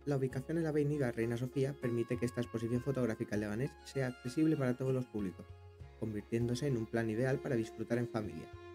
La ubicación en la Avenida Reina Sofía permite que esta exposición fotográfica en Leganés sea accesible para todos los públicos, convirtiéndose en un plan ideal para disfrutar en familia.